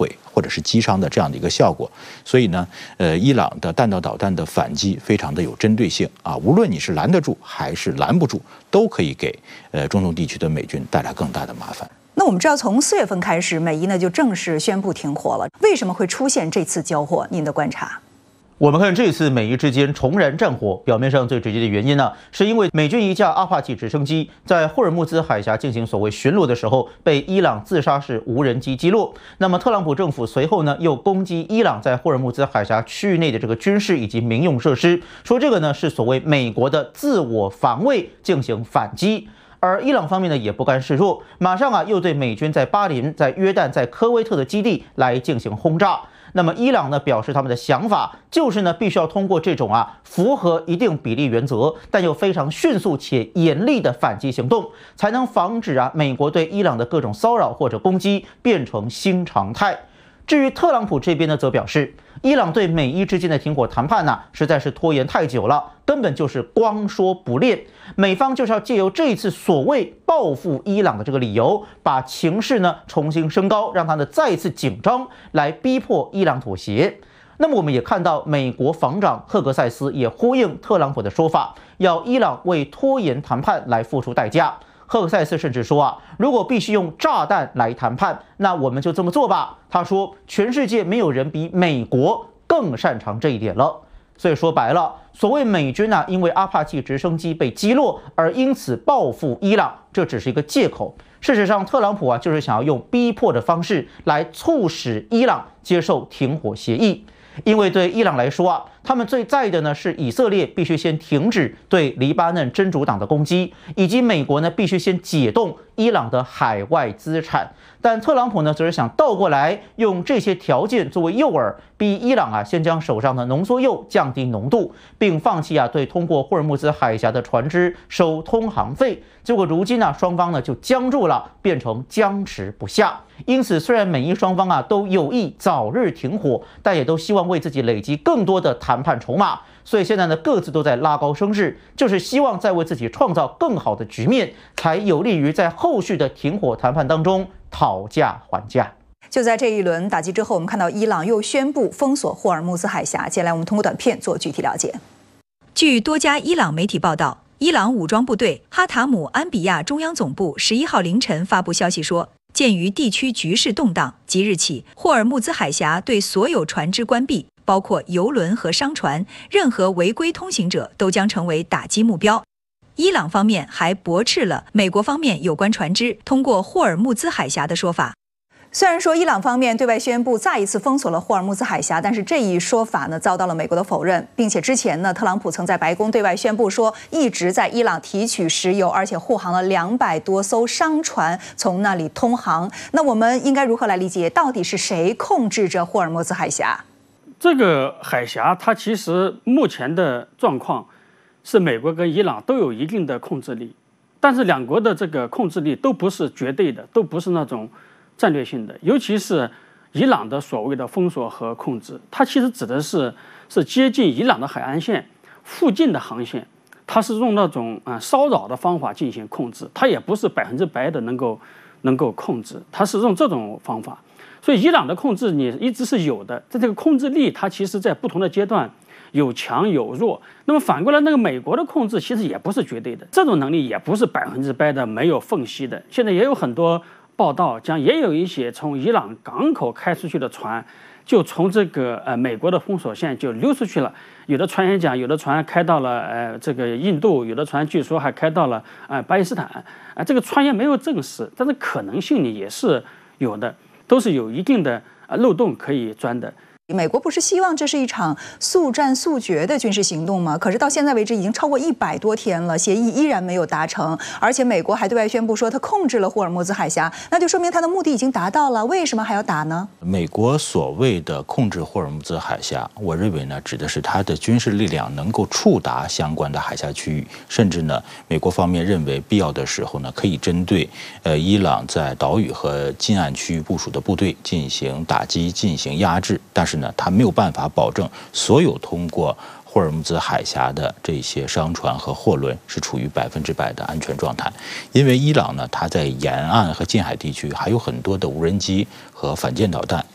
毁或者是击伤的这样的一个效果。所以呢，伊朗的弹道导弹的反击非常的有针对性啊，无论你是拦得住还是拦不住，都可以给中东地区的美军带来更大的麻烦。 那我们知道，从4月份开始，美伊呢就正式宣布停火了。为什么会出现这次交火？您的观察？ 我们看这次美伊之间重燃战火，表面上最直接的原因呢，是因为美军一架阿帕奇直升机在霍尔木兹海峡进行所谓巡逻的时候，被伊朗自杀式无人机击落。那么特朗普政府随后呢，又攻击伊朗在霍尔木兹海峡区域内的这个军事以及民用设施，说这个呢是所谓美国的自我防卫进行反击。而伊朗方面呢也不甘示弱，马上又对美军在巴林、在约旦、在科威特的基地来进行轰炸。那么伊朗呢表示他们的想法就是呢必须要通过这种符合一定比例原则，但又非常迅速且严厉的反击行动，才能防止美国对伊朗的各种骚扰或者攻击变成新常态。至于特朗普这边呢，则表示，伊朗对美伊之间的停火谈判实在是拖延太久了，根本就是光说不练。美方就是要借由这一次所谓报复伊朗的这个理由，把情势呢重新升高，让它呢再一次紧张，来逼迫伊朗妥协。那么我们也看到，美国防长赫格塞斯也呼应特朗普的说法，要伊朗为拖延谈判来付出代价。赫克塞斯甚至说如果必须用炸弹来谈判，那我们就这么做吧。他说，全世界没有人比美国更擅长这一点了。所以说白了，所谓美军因为阿帕奇直升机被击落而因此报复伊朗，这只是一个借口。事实上，特朗普就是想要用逼迫的方式来促使伊朗接受停火协议。因为对伊朗来说他们最在意的呢是以色列必须先停止对黎巴嫩真主党的攻击，以及美国呢必须先解冻伊朗的海外资产。但特朗普呢则是想倒过来用这些条件作为诱饵，逼伊朗先将手上的浓缩铀降低浓度，并放弃对通过霍尔木兹海峡的船只收通航费。结果如今双方呢就僵住了，变成僵持不下。因此，虽然美伊双方都有意早日停火，但也都希望为自己累积更多的谈判筹码。所以现在呢，各自都在拉高声势，就是希望再为自己创造更好的局面，才有利于在后续的停火谈判当中讨价还价。 就在这一轮打击之后，我们看到伊朗又宣布封锁霍尔木兹海峡。接下来我们通过短片做具体了解。 据多家伊朗媒体报道，伊朗武装部队哈塔姆安比亚中央总部11号凌晨发布消息说，鉴于地区局势动荡，即日起霍尔木兹海峡对所有船只关闭，包括油轮和商船，任何违规通行者都将成为打击目标。伊朗方面还驳斥了美国方面有关船只通过霍尔木兹海峡的说法。 虽然说伊朗方面对外宣布再一次封锁了霍尔木兹海峡，但是这一说法呢遭到了美国的否认，并且之前呢，特朗普曾在白宫对外宣布说，一直在伊朗提取石油，而且护航了200多艘商船从那里通航。那我们应该如何来理解，到底是谁控制着霍尔木兹海峡？ 这个海峡它其实目前的状况是美国跟伊朗都有一定的控制力，但是两国的这个控制力都不是绝对的，都不是那种战略性的。尤其是伊朗的所谓的封锁和控制，它其实指的是接近伊朗的海岸线附近的航线，它是用那种骚扰的方法进行控制，它也不是100%的能够控制，它是用这种方法。所以伊朗的控制你一直是有的，在这个控制力它其实在不同的阶段有强有弱。那么反过来，那个美国的控制其实也不是绝对的，这种能力也不是100%的没有缝隙的。现在也有很多报道讲，也有一些从伊朗港口开出去的船，就从这个美国的封锁线就溜出去了。有的船也讲，有的船开到了这个印度，有的船据说还开到了巴基斯坦。这个船也没有证实，但是可能性呢也是有的，都是有一定的漏洞可以钻的。 美国不是希望这是一场速战速决的军事行动吗？可是到现在为止已经超过100多天了，协议依然没有达成，而且美国还对外宣布说他控制了霍尔木兹海峡，那就说明他的目的已经达到了，为什么还要打呢？ 美国所谓的控制霍尔木兹海峡，我认为呢，指的是它的军事力量能够触达相关的海峡区域，甚至呢，美国方面认为必要的时候呢，可以针对伊朗在岛屿和近岸区域部署的部队进行打击、进行压制，但是呢，它没有办法保证所有通过霍尔木兹海峡的这些商船和货轮是处于100%的安全状态，因为伊朗呢，它在沿岸和近海地区还有很多的无人机和反舰导弹